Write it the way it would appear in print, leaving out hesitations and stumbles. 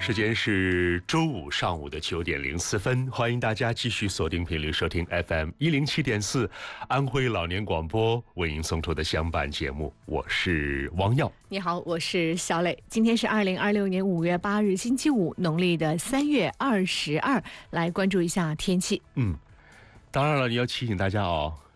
时间是周五上午的9:04，欢迎大家继续锁定频率收听 FM107.4安徽老年广播为您送出的相伴节目，我是王耀。 你好，我是小磊。今天是2026年5月8日星期五，农历的3月22，来关注一下天气。 当然了，你要提醒大家哦，